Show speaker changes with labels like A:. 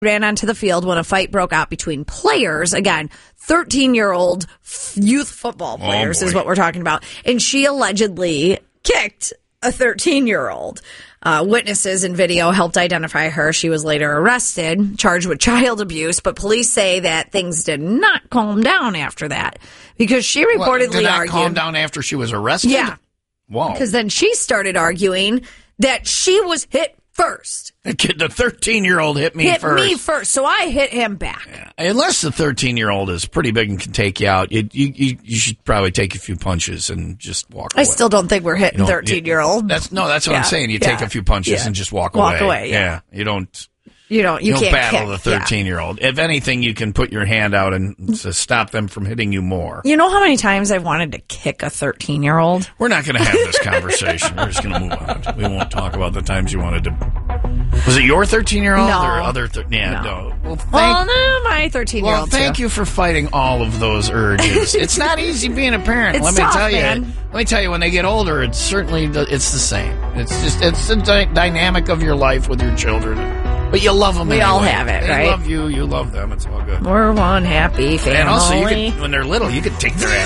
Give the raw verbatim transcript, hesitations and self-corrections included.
A: ran onto the field when a fight broke out between players. Again, thirteen-year-old youth football players
B: oh
A: is what we're talking about. And she allegedly kicked a thirteen-year-old. Uh, witnesses in video helped identify her. She was later arrested, charged with child abuse, but police say that things did not calm down after that because she reportedly
B: what, did that
A: argued.
B: calm down after she was arrested?
A: Yeah.
B: Whoa.
A: Because then she started arguing that she was hit first.
B: The kid, the thirteen-year-old hit me
A: hit
B: first.
A: me first, so I hit him back.
B: Yeah. Unless the thirteen-year-old is pretty big and can take you out, you, you, you, you should probably take a few punches and just walk away.
A: I still don't think we're hitting thirteen-year-old.
B: That's no, that's what
A: yeah.
B: I'm saying. You
A: yeah.
B: take a few punches
A: yeah.
B: and just walk,
A: walk
B: away.
A: away. Yeah.
B: yeah, you don't.
A: You don't. You,
B: you don't
A: can't
B: battle
A: kick.
B: the thirteen-year-old. Yeah. If anything, you can put your hand out and to stop them from hitting you more.
A: You know how many times I've wanted to kick a thirteen-year-old?
B: We're not going to have this conversation. We're just going to move on. We won't talk about the times you wanted to. Was it your thirteen-year-old
A: no.
B: or other? Thir- yeah, no.
A: no.
B: Well, thank,
A: well, no, my thirteen-year-old.
B: Well, thank
A: too.
B: you for fighting all of those urges. It's not easy being a parent.
A: It's
B: let me
A: tough,
B: tell you.
A: man.
B: Let me tell you. When they get older, it's certainly the, it's the same. It's just it's the dy- dynamic of your life with your children. But you love them.
A: We
B: anyway.
A: all have it,
B: they
A: right?
B: They love you. You love them. It's all good.
A: We're one happy family.
B: And also, you could, when they're little, you could take their